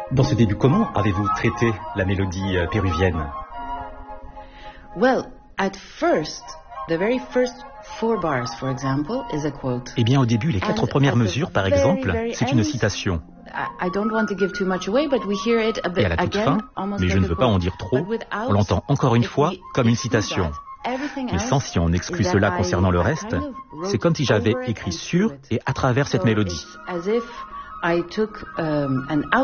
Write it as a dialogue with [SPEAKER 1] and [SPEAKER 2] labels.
[SPEAKER 1] Dans ce début, comment avez-vous traité la mélodie péruvienne?
[SPEAKER 2] Well, at first, the very first 4 bars, for example, is a quote.
[SPEAKER 1] Eh bien, au début, les 4 premières mesures, par exemple, c'est une citation.
[SPEAKER 2] I don't want to give too much away, but we hear it a bit
[SPEAKER 1] Et à la toute
[SPEAKER 2] again,
[SPEAKER 1] fin,
[SPEAKER 2] almost
[SPEAKER 1] mais je
[SPEAKER 2] like
[SPEAKER 1] ne
[SPEAKER 2] a
[SPEAKER 1] veux pas
[SPEAKER 2] quote.
[SPEAKER 1] en dire trop,
[SPEAKER 2] But without,
[SPEAKER 1] on l'entend encore une
[SPEAKER 2] if
[SPEAKER 1] fois
[SPEAKER 2] we
[SPEAKER 1] comme une
[SPEAKER 2] exclude
[SPEAKER 1] citation.
[SPEAKER 2] that, everything
[SPEAKER 1] Mais
[SPEAKER 2] else
[SPEAKER 1] sans si on exclut
[SPEAKER 2] is that
[SPEAKER 1] cela concernant le
[SPEAKER 2] I
[SPEAKER 1] reste,
[SPEAKER 2] kind of wrote
[SPEAKER 1] c'est comme si j'avais
[SPEAKER 2] over it
[SPEAKER 1] écrit
[SPEAKER 2] and
[SPEAKER 1] sur
[SPEAKER 2] through it.
[SPEAKER 1] et à travers cette
[SPEAKER 2] So
[SPEAKER 1] mélodie.
[SPEAKER 2] it's as if I took an